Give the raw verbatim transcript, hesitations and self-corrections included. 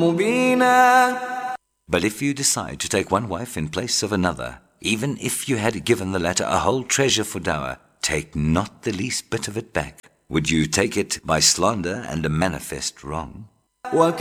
مبينا. But if you decide to take one wife in place of another, even if you had given the latter a whole treasure for dower, take not the least bit of it back. Would you take it by slander and a manifest wrong?